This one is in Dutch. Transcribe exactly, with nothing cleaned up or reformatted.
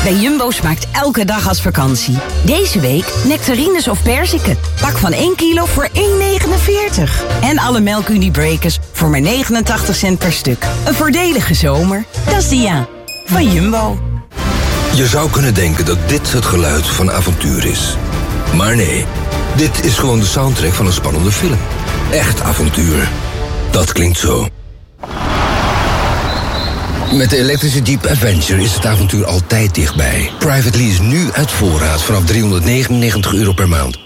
Bij Jumbo smaakt elke dag als vakantie. Deze week nectarines of perziken. Pak van één kilo voor één negenenveertig. En alle melkuniebreakers voor maar negenentachtig cent per stuk. Een voordelige zomer. Dat is Dia van Jumbo. Je zou kunnen denken dat dit het geluid van avontuur is. Maar nee, dit is gewoon de soundtrack van een spannende film. Echt avontuur. Dat klinkt zo. Met de elektrische Jeep Adventure is het avontuur altijd dichtbij. Private lease nu uit voorraad vanaf driehonderdnegenennegentig euro per maand.